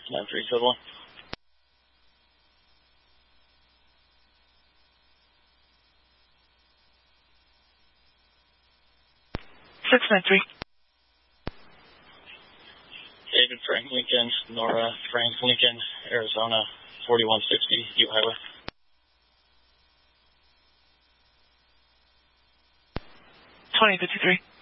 693, code 1. 693. David Frank Lincoln, Nora Frank Lincoln, Arizona, 4160 U Highway. 2053.